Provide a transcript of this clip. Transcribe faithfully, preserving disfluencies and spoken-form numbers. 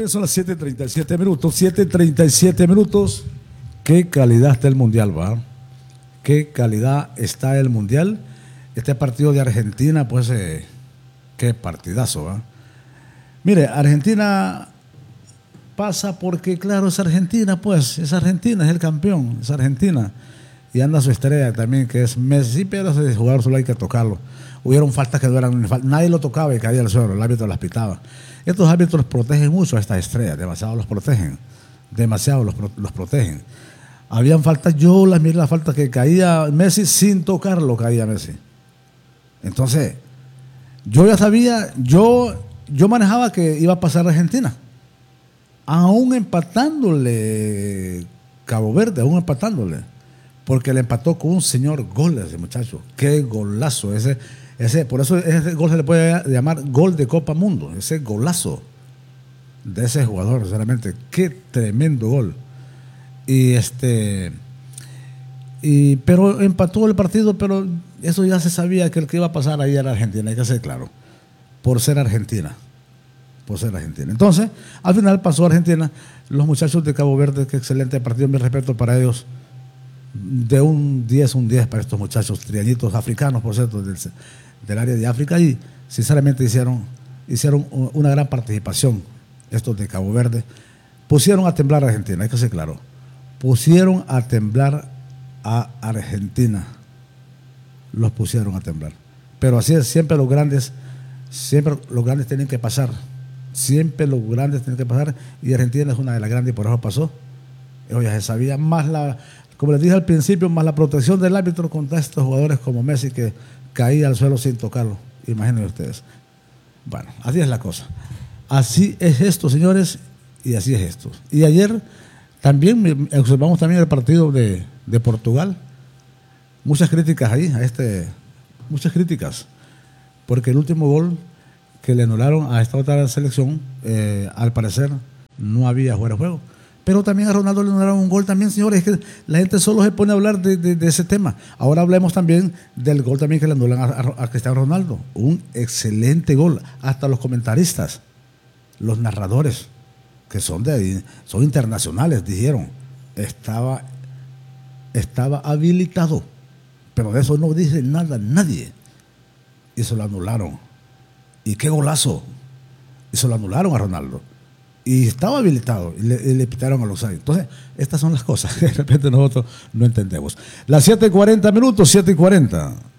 bien, son las siete treinta y siete minutos. siete treinta y siete minutos. Qué calidad está el Mundial, ¿va? Qué calidad está el Mundial. Este partido de Argentina, pues, eh, qué partidazo, ¿va? Mire, Argentina pasa porque, claro, es Argentina, pues, es Argentina, es el campeón, es Argentina. Y anda su estrella también, que es Messi, pero ese jugador solo hay que tocarlo. Hubieron faltas que no eran, nadie lo tocaba y caía al suelo, el árbitro las pitaba. Estos árbitros protegen mucho a estas estrellas, demasiado los protegen, demasiado los, los protegen. Habían faltas, yo las miré las faltas que caía Messi sin tocarlo, caía Messi. Entonces, yo ya sabía, yo, yo manejaba que iba a pasar a Argentina. Aún empatándole Cabo Verde, aún empatándole. Porque le empató con un señor gol ese muchacho. Qué golazo ese. ese por eso ese gol se le puede llamar gol de Copa Mundo. Ese golazo de ese jugador, sinceramente. Qué tremendo gol. Y este y pero empató el partido, pero eso ya se sabía que el que iba a pasar ahí era Argentina, hay que ser claro, por ser Argentina, por ser Argentina. Entonces, al final pasó Argentina. Los muchachos de Cabo Verde, qué excelente partido, mi respeto para ellos. De un diez, un diez para estos muchachos triañitos africanos, por cierto, del, del área de África, y sinceramente hicieron, hicieron una gran participación estos de Cabo Verde. Pusieron a temblar a Argentina, hay que ser claro. Pusieron a temblar a Argentina. Los pusieron a temblar. Pero así es, siempre los grandes, siempre los grandes tienen que pasar. Siempre los grandes tienen que pasar. Y Argentina es una de las grandes y por eso pasó. Eso ya se sabía. Más la, como les dije al principio, más la protección del árbitro contra estos jugadores como Messi que caía al suelo sin tocarlo. Imaginen ustedes. Bueno, así es la cosa. Así es esto, señores, y así es esto. Y ayer también observamos también el partido de, de Portugal. Muchas críticas ahí, a este, muchas críticas, porque el último gol que le anularon a esta otra selección, eh, al parecer no había fuera de juego. Pero también a Ronaldo le anularon un gol también, señores. Es que la gente solo se pone a hablar de, de, de ese tema. Ahora hablemos también del gol también que le anulan a, a, a Cristiano Ronaldo. Un excelente gol. Hasta los comentaristas, los narradores, que son de ahí, son internacionales, dijeron, estaba, estaba habilitado, pero de eso no dice nada nadie, y se lo anularon. Y qué golazo, y se lo anularon a Ronaldo, y estaba habilitado, y le, y le pitaron a los años. Entonces, estas son las cosas que de repente nosotros no entendemos. Las siete y cuarenta minutos, siete y cuarenta.